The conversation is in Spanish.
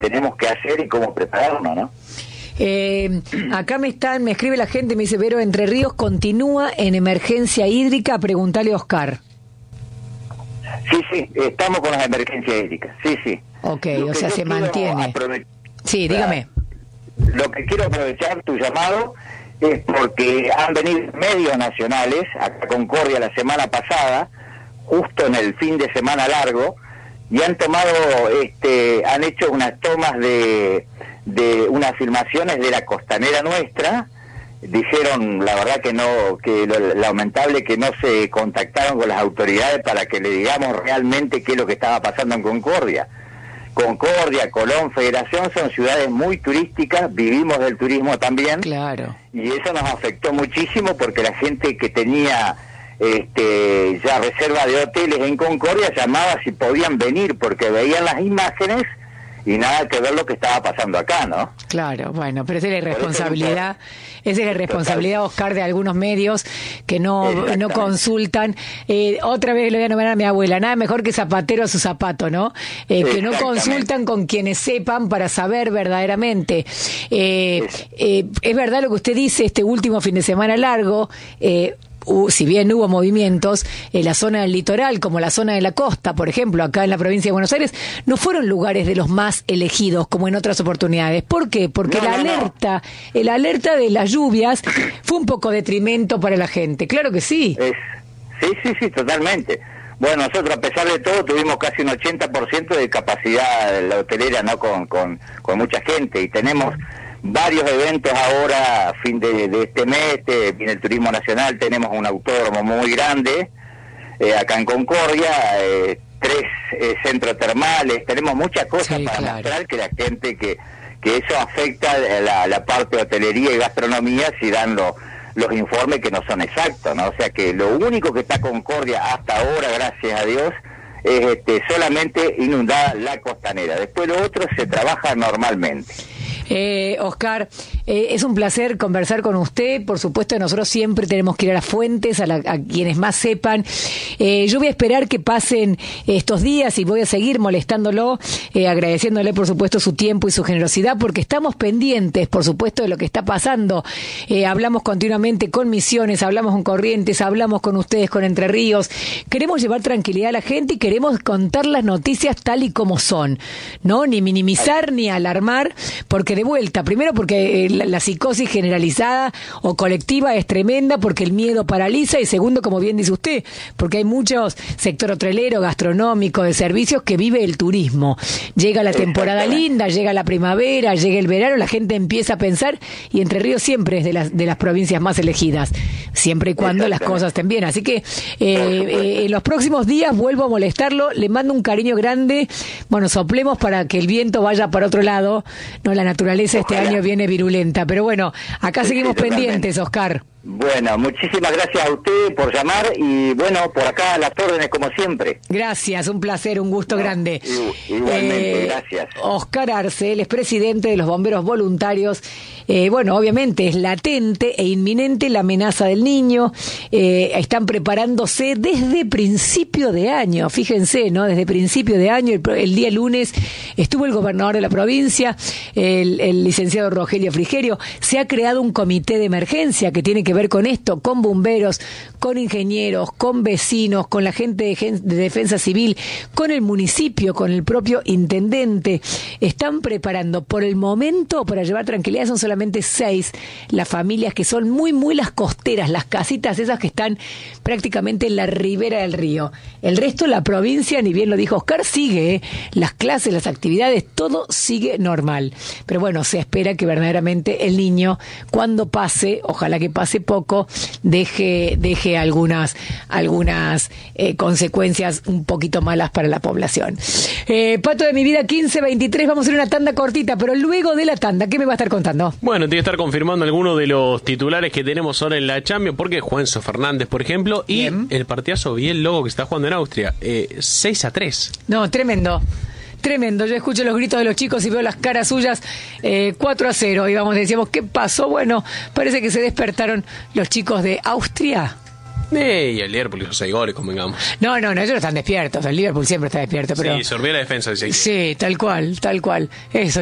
tenemos que hacer y cómo prepararnos, ¿no? Acá me escribe la gente, me dice, Vero, Entre Ríos continúa en emergencia hídrica, preguntale a Oscar. Sí, estamos con las emergencias hídricas, sí. Ok, o sea, se mantiene. Sí, dígame. Lo que quiero aprovechar tu llamado es porque han venido medios nacionales a Concordia la semana pasada, justo en el fin de semana largo, y han tomado, han hecho unas tomas de unas filmaciones de la costanera nuestra. Dijeron, la verdad que no, que lo lamentable que no se contactaron con las autoridades para que le digamos realmente qué es lo que estaba pasando en Concordia. Concordia, Colón, Federación son ciudades muy turísticas, vivimos del turismo también. Claro. Y eso nos afectó muchísimo porque la gente que tenía ya reserva de hoteles en Concordia llamaba si podían venir porque veían las imágenes y nada que ver lo que estaba pasando acá, ¿no? Claro, bueno, pero esa es la responsabilidad, Oscar, de algunos medios que no consultan. Otra vez le voy a nombrar a mi abuela, nada mejor que zapatero a su zapato, ¿no? Que no consultan con quienes sepan para saber verdaderamente. Es verdad lo que usted dice, este último fin de semana largo, si bien hubo movimientos, la zona del litoral, como la zona de la costa, por ejemplo, acá en la provincia de Buenos Aires, no fueron lugares de los más elegidos como en otras oportunidades. ¿Por qué? Porque el alerta de las lluvias fue un poco detrimento para la gente. Claro que sí. Sí, totalmente. Bueno, nosotros a pesar de todo tuvimos casi un 80% de capacidad de la hotelera, ¿no? Con mucha gente, y tenemos varios eventos ahora a fin de este mes. Viene el turismo nacional, tenemos un autódromo muy grande acá en Concordia, 3 centros termales, tenemos muchas cosas para mostrar que la gente que eso afecta la parte de hotelería y gastronomía si dan los informes que no son exactos, ¿no? O sea que lo único que está Concordia hasta ahora, gracias a Dios, es solamente inundada la costanera. Después lo otro se trabaja normalmente. Oscar, es un placer conversar con usted. Por supuesto, nosotros siempre tenemos que ir a las fuentes, a quienes más sepan. Yo voy a esperar que pasen estos días y voy a seguir molestándolo, agradeciéndole, por supuesto, su tiempo y su generosidad, porque estamos pendientes, por supuesto, de lo que está pasando. Hablamos continuamente con Misiones, hablamos con Corrientes, hablamos con ustedes, con Entre Ríos. Queremos llevar tranquilidad a la gente y queremos contar las noticias tal y como son, ¿no? Ni minimizar ni alarmar, porque de vuelta, primero porque la psicosis generalizada o colectiva es tremenda, porque el miedo paraliza, y segundo, como bien dice usted, porque hay muchos sector hotelero, gastronómico, de servicios que vive el turismo. Llega la temporada linda, llega la primavera, llega el verano, la gente empieza a pensar, y Entre Ríos siempre es de las provincias más elegidas, siempre y cuando las cosas estén bien. Así que en los próximos días vuelvo a molestarlo, le mando un cariño grande. Bueno, soplemos para que el viento vaya para otro lado, no, la naturaleza este año viene virulenta, pero bueno, acá seguimos pendientes, Oscar. Bueno, muchísimas gracias a usted por llamar y bueno, por acá a las órdenes como siempre. Gracias, un placer, un gusto grande. Igualmente, gracias. Oscar Arce, él es presidente de los Bomberos Voluntarios. Bueno, obviamente es latente e inminente la amenaza del Niño. Están preparándose desde principio de año, fíjense, ¿no? Desde principio de año, el día lunes estuvo el gobernador de la provincia, el licenciado Rogelio Frigerio. Se ha creado un comité de emergencia que tiene que ver con esto, con bomberos, con ingenieros, con vecinos, con la gente de defensa civil, con el municipio, con el propio intendente. Están preparando por el momento, para llevar tranquilidad, son solamente 6 las familias que son muy las costeras, las casitas esas que están prácticamente en la ribera del río. El resto, la provincia, ni bien lo dijo Oscar, sigue, las clases, las actividades, todo sigue normal. Pero bueno, se espera que verdaderamente el Niño, cuando pase, ojalá que pase poco, deje algunas consecuencias un poquito malas para la población. Pato de mi vida 1523, vamos a hacer una tanda cortita, pero luego de la tanda, ¿qué me va a estar contando? Bueno, tiene que estar confirmando algunos de los titulares que tenemos ahora en la Champions, porque Juanzo Fernández, por ejemplo, y bien, el partidazo bien loco que está jugando en Austria, 6-3. No, tremendo. Tremendo, yo escucho los gritos de los chicos y veo las caras suyas. 4-0, y decíamos, ¿qué pasó? Bueno, parece que se despertaron los chicos de Austria. Y el Liverpool hizo 6 goles, convengamos. No, ellos no están despiertos. El Liverpool siempre está despierto. Pero... Sí, sorbió la defensa. Sí, tal cual. Eso.